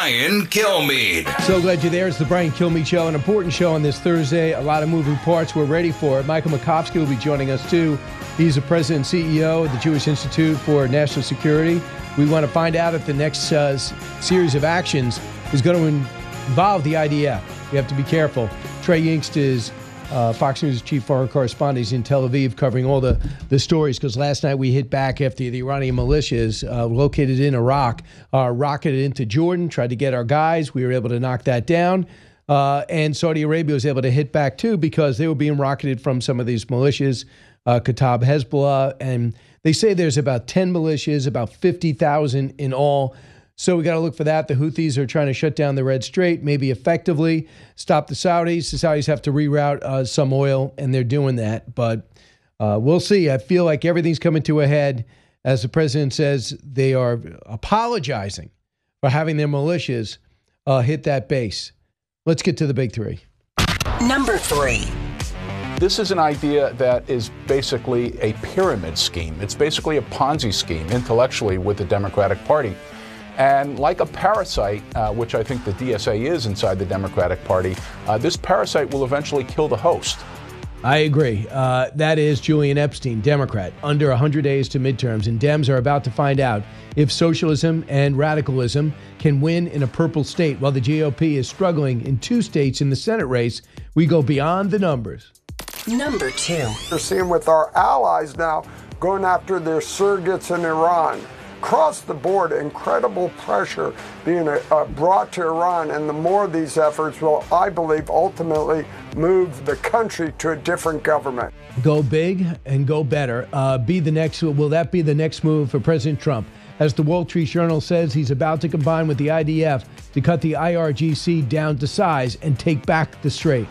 Brian Kilmeade. So glad you're there. It's the Brian Kilmeade Show, an important show on this Thursday. A lot of moving parts. We're ready for it. Michael Makovsky will be joining us, too. He's the president and CEO of the Jewish Institute for National Security. We want to find out if the next series of actions is going to involve the IDF. You have to be careful. Trey Yingst is Fox News' chief foreign correspondent. He's in Tel Aviv covering all the stories because last night we hit back after the Iranian militias located in Iraq rocketed into Jordan, tried to get our guys. We were able to knock that down. And Saudi Arabia was able to hit back too because they were being rocketed from some of these militias, Kataib, Hezbollah. And they say there's about 10 militias, about 50,000 in all. So we got to look for that. The Houthis are trying to shut down the Red Strait, maybe effectively stop the Saudis. The Saudis have to reroute some oil, and they're doing that. But we'll see. I feel like everything's coming to a head. As the president says, they are apologizing for having their militias hit that base. Let's get to the big three. Number 3. This is an idea that is basically a pyramid scheme. It's basically a Ponzi scheme intellectually with the Democratic Party. And like a parasite, which I think the DSA is inside the Democratic Party, this parasite will eventually kill the host. I agree. That is Julian Epstein, Democrat, under 100 days to midterms. And Dems are about to find out if socialism and radicalism can win in a purple state. While the GOP is struggling in 2 states in the Senate race, we go beyond the numbers. Number 2. We're seeing with our allies now going after their surrogates in Iran. Across the board, incredible pressure being brought to Iran, and the more of these efforts will, I believe, ultimately move the country to a different government. Go big and go better. Will that be the next move for President Trump? As the Wall Street Journal says, he's about to combine with the IDF to cut the IRGC down to size and take back the Strait.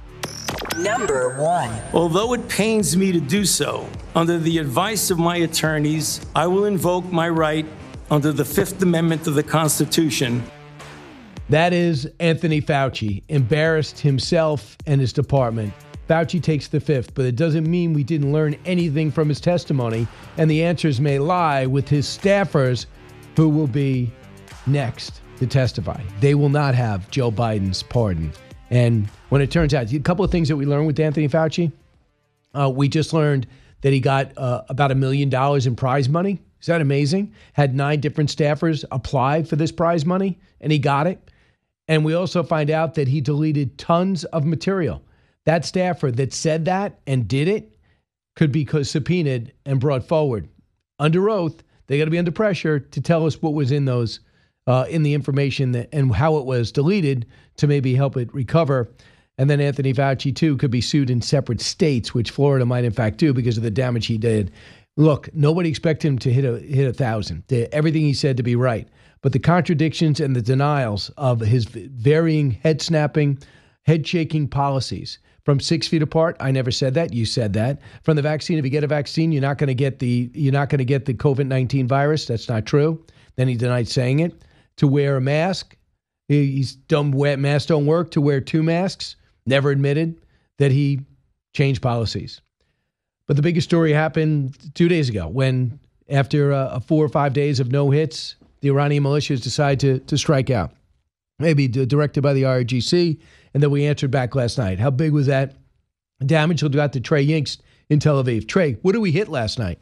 Number 1. Although it pains me to do so, under the advice of my attorneys, I will invoke my right under the Fifth Amendment of the Constitution. That is Anthony Fauci, embarrassed himself and his department. Fauci takes the fifth, but it doesn't mean we didn't learn anything from his testimony, and the answers may lie with his staffers who will be next to testify. They will not have Joe Biden's pardon. And when it turns out, a couple of things that we learned with Anthony Fauci, we just learned that he got about $1 million in prize money. Is that amazing? Had 9 different staffers apply for this prize money, and he got it. And we also find out that he deleted tons of material. That staffer that said that and did it could be subpoenaed and brought forward. Under oath, they got to be under pressure to tell us what was in those, in the information and how it was deleted to maybe help it recover. And then Anthony Fauci, too, could be sued in separate states, which Florida might, in fact, do because of the damage he did. Look, nobody expected him to hit 1,000, everything he said to be right. But the contradictions and the denials of his varying head-snapping, head-shaking policies. From 6 feet apart, I never said that. You said that. From the vaccine, if you get a vaccine, you're not going to get the COVID-19 virus. That's not true. Then he denied saying it. To wear a mask, he's done. Masks don't work. To wear 2 masks, never admitted that he changed policies. But the biggest story happened 2 days ago when, after 4 or 5 days of no hits, the Iranian militias decided to strike out, maybe directed by the IRGC, and then we answered back last night. How big was that damage? We'll go to Trey Yingst in Tel Aviv. Trey, what did we hit last night?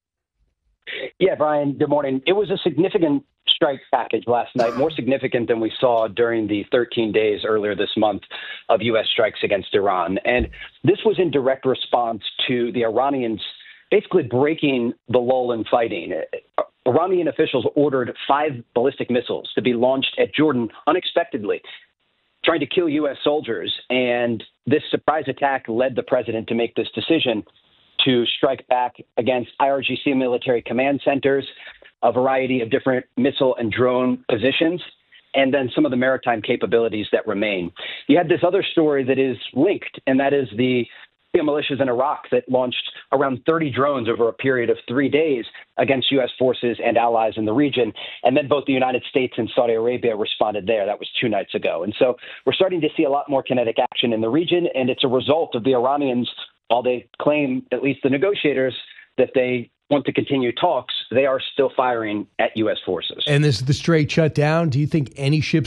Yeah, Brian, good morning. It was a significant strike package last night, more significant than we saw during the 13 days earlier this month of U.S. strikes against Iran. And this was in direct response to the Iranians basically breaking the lull in fighting. Iranian officials ordered 5 ballistic missiles to be launched at Jordan unexpectedly, trying to kill U.S. soldiers. And this surprise attack led the president to make this decision to strike back against IRGC military command centers, a variety of different missile and drone positions, and then some of the maritime capabilities that remain. You had this other story that is linked, and that is the militias in Iraq that launched around 30 drones over a period of 3 days against U.S. forces and allies in the region. And then both the United States and Saudi Arabia responded there. That was 2 nights ago. And so we're starting to see a lot more kinetic action in the region, and it's a result of the Iranians, while they claim, at least the negotiators, that they want to continue talks, they are still firing at U.S. forces. And this is the Strait shut down. Do you think any ships